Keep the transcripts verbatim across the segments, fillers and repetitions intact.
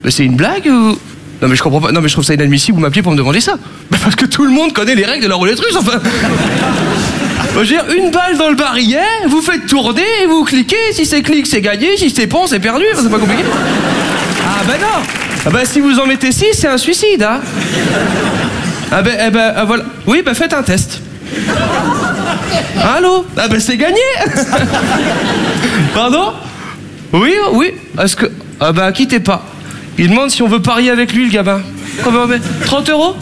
Mais c'est une blague ou... Non mais je comprends pas, non mais je trouve ça inadmissible, vous m'appelez pour me demander ça. Bah parce que tout le monde connaît les règles de la roulette russe, enfin. Moi, je veux dire, une balle dans le barillet, vous faites tourner, et vous cliquez, si c'est clic c'est gagné, si c'est pont c'est perdu, c'est pas compliqué. Ah bah non. Ah bah si vous en mettez six, c'est un suicide, hein. Ah bah, eh bah, ah, voilà. Oui, bah faites un test. Allô? Ah bah c'est gagné. Pardon? Oui, oui. Est-ce que... Ah bah quittez pas. Il demande si on veut parier avec lui, le gamin. Combien on met? trente euros?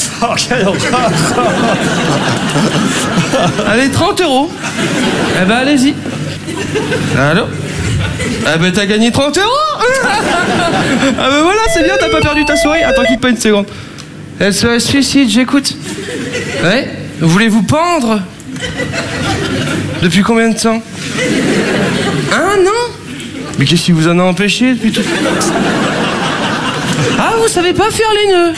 Allez, trente euros. Eh ben, allez-y. Allô? Eh ben, t'as gagné trente euros. Ah ben voilà, c'est bien, t'as pas perdu ta soirée. Attends, quitte pas une seconde. Elle se suicide, j'écoute. Ouais? Voulez-vous pendre? Depuis combien de temps? Un an? Mais qu'est-ce qui vous en a empêché depuis tout... Ah, vous savez pas faire les nœuds?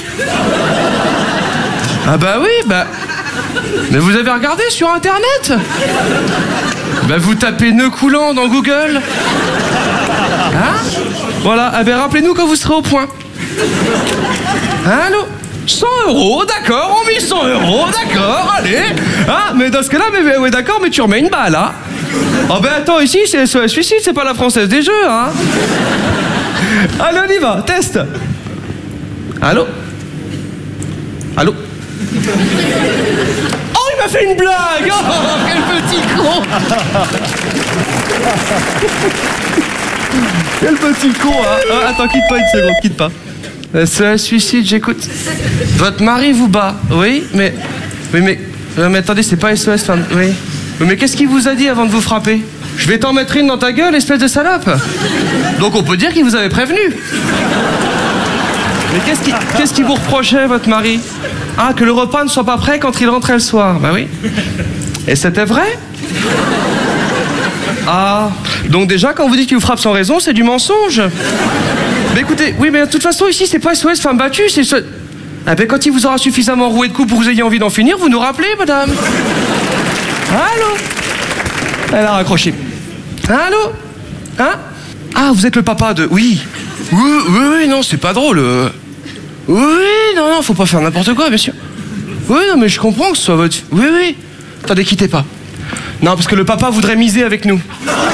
Ah bah oui, bah... Mais vous avez regardé sur Internet? Bah vous tapez nœud coulant dans Google. Hein? Voilà, ah ben rappelez-nous quand vous serez au point. Allô? cent euros, d'accord, on met cent euros, d'accord, allez. Ah, mais dans ce cas-là, mais, ouais, d'accord, mais tu remets une balle, hein? Oh ben attends, ici, c'est S O S Suicide, c'est pas la Française des Jeux, hein? Allez, on y va, test. Allô? Allô? Oh, il m'a fait une blague! Oh, quel petit con! Quel petit con, hein? Ah, attends, quitte pas une seconde, quitte pas. C'est un suicide, j'écoute. Votre mari vous bat, oui, mais... Oui, mais... Euh, mais attendez, c'est pas S O S, femme, oui. Mais qu'est-ce qu'il vous a dit avant de vous frapper? Je vais t'en mettre une dans ta gueule, espèce de salope. Donc on peut dire qu'il vous avait prévenu. Mais qu'est-ce qui, qu'est-ce qui vous reprochait, votre mari? Ah, que le repas ne soit pas prêt quand il rentrait le soir. Bah oui. Et c'était vrai? Ah, donc déjà, quand vous dites qu'il vous frappe sans raison, c'est du mensonge. Mais écoutez, oui, mais de toute façon, ici, c'est pas S O S femme battue, c'est... Ce... Ah ben, quand il vous aura suffisamment roué de coups pour que vous ayez envie d'en finir, vous nous rappelez, madame. Allô? Elle a raccroché. Allô? Hein? Ah, vous êtes le papa de... Oui. Oui, oui, oui, non, c'est pas drôle. Oui, non, non, faut pas faire n'importe quoi, bien sûr. Oui, non, mais je comprends que ce soit votre... Oui, oui. Attendez, quittez pas. Non, parce que le papa voudrait miser avec nous.